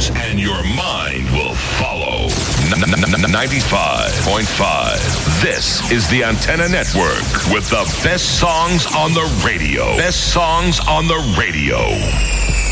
ears and your mind will follow. 95.5. This is the Antenna Network with the best songs on the radio. Best songs on the radio.